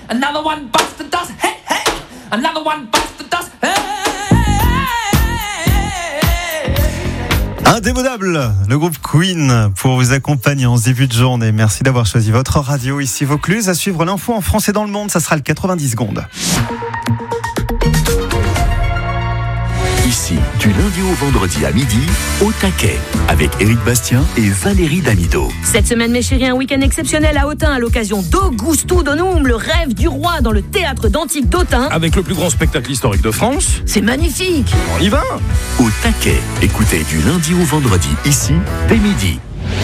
Another one bites the dust. Hey, hey. Another one bites the dust. Hey. Indémodable, le groupe Queen pour vous accompagner en ce début de journée. Merci d'avoir choisi votre radio. Ici Vaucluse, à suivre l'info en France et dans le monde, ça sera le 90 secondes. Ici, du lundi au vendredi à midi, au taquet, avec Éric Bastien et Valérie Damido. Cette semaine, mes chéris, un week-end exceptionnel à Autun à l'occasion d'Augusto Donum, le rêve du roi dans le théâtre d'Antique d'Autun. Avec le plus grand spectacle historique de France. C'est magnifique. On y va. Au taquet, écoutez du lundi au vendredi, ici, dès midi.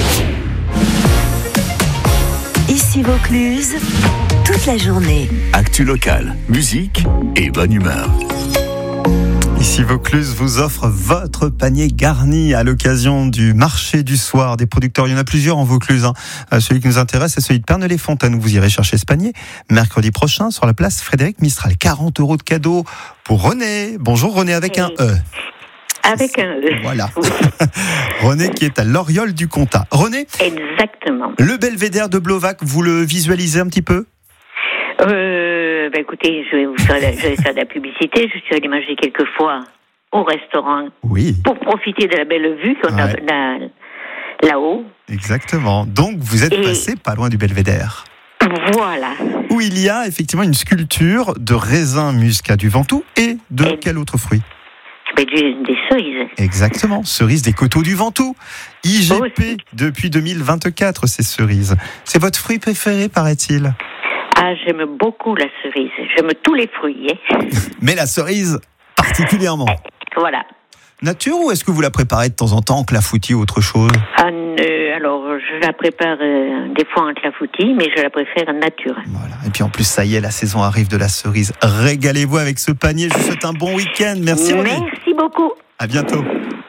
Ici Vaucluse, toute la journée. Actu locale, musique et bonne humeur. Ici Vaucluse vous offre votre panier garni à l'occasion du marché du soir des producteurs. Il y en a plusieurs en Vaucluse. Celui qui nous intéresse, c'est celui de Pernelay-Fontaine où vous irez chercher ce panier mercredi prochain sur la place Frédéric Mistral. 40 € de cadeaux pour René. Bonjour René avec un E. Avec un E. Voilà. René qui est à l'Oriole du Comtat. René. Exactement. Le belvédère de Blovac, vous le visualisez un petit peu ? Écoutez, je vais faire de la publicité. Je suis allée manger quelques fois au restaurant. Oui. Pour profiter de la belle vue qu'on a là-haut. Exactement. Donc, vous êtes passé pas loin du belvédère. Voilà. Où il y a effectivement une sculpture de raisin muscat du Ventoux et de quel autre fruit ? Des cerises. Exactement, cerises des coteaux du Ventoux. IGP depuis 2024, ces cerises. C'est votre fruit préféré, paraît-il ? Ah, j'aime beaucoup la cerise. J'aime tous les fruits. Mais la cerise, particulièrement. Voilà. Nature ou est-ce que vous la préparez de temps en temps en clafoutis ou autre chose ? Alors, je la prépare des fois en clafoutis, mais je la préfère en nature. Voilà. Et puis en plus, ça y est, la saison arrive de la cerise. Régalez-vous avec ce panier. Je vous souhaite un bon week-end. Merci René. Merci beaucoup. À bientôt.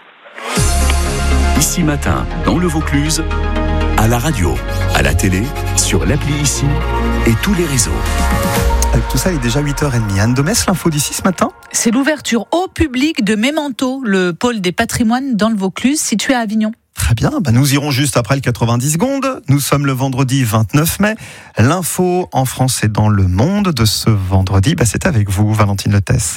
Ici matin, dans le Vaucluse, à la radio, à la télé, sur l'appli Ici et tous les réseaux. Avec tout ça, il est déjà 8h30. Anne Domès, l'info d'ici ce matin ? C'est l'ouverture au public de Memento, le pôle des patrimoines dans le Vaucluse, situé à Avignon. Très bien, nous irons juste après le 90 secondes. Nous sommes le vendredi 29 mai. L'info en France et dans le monde de ce vendredi, c'est avec vous, Valentine Letès.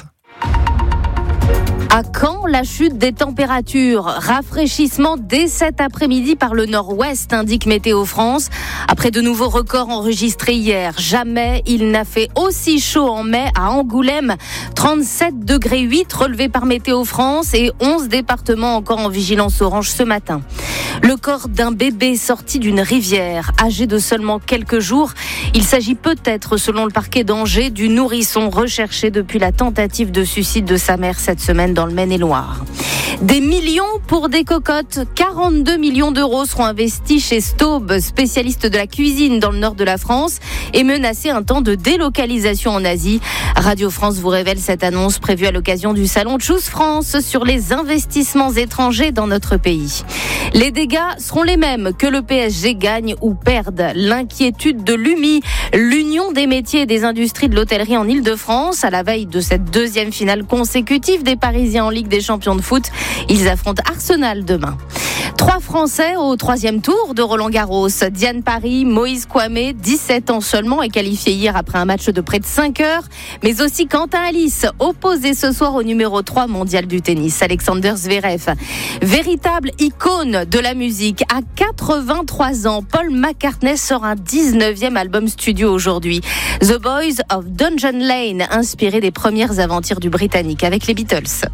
À quand la chute des températures ? Rafraîchissement dès cet après-midi par le nord-ouest, indique Météo France. Après de nouveaux records enregistrés hier, jamais il n'a fait aussi chaud en mai à Angoulême. 37,8 degrés relevés par Météo France et 11 départements encore en vigilance orange ce matin. Le corps d'un bébé sorti d'une rivière, âgé de seulement quelques jours. Il s'agit peut-être, selon le parquet d'Angers, du nourrisson recherché depuis la tentative de suicide de sa mère cette semaine dans le Maine-et-Loire. Des millions pour des cocottes. 42 millions d'euros seront investis chez Staub, spécialiste de la cuisine dans le nord de la France, et menacé un temps de délocalisation en Asie. Radio France vous révèle cette annonce prévue à l'occasion du salon Choose France sur les investissements étrangers dans notre pays. Les dégâts seront les mêmes que le PSG gagne ou perde. L'inquiétude de l'UMI, l'Union des métiers et des industries de l'hôtellerie en Île-de-France, à la veille de cette deuxième finale consécutive des Parisiens en Ligue des Champions de foot. Ils affrontent Arsenal demain. 3 Français au 3e tour de Roland-Garros. Diane Paris, Moïse Kouamé, 17 ans seulement, est qualifié hier après un match de près de 5 heures. Mais aussi Quentin Alice, opposé ce soir au numéro 3 mondial du tennis, Alexander Zverev. Véritable icône de la musique. À 83 ans, Paul McCartney sort un 19e album studio aujourd'hui. The Boys of Dungeon Lane, inspiré des premières aventures du Britannique avec les Beatles.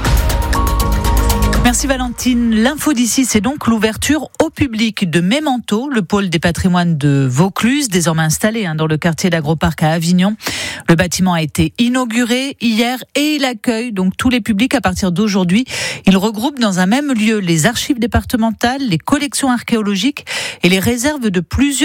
Merci Valentine. L'info d'ici, c'est donc l'ouverture au public de Memento, le pôle des patrimoines de Vaucluse, désormais installé dans le quartier d'Agroparc à Avignon. Le bâtiment a été inauguré hier et il accueille donc tous les publics à partir d'aujourd'hui. Il regroupe dans un même lieu les archives départementales, les collections archéologiques et les réserves de plusieurs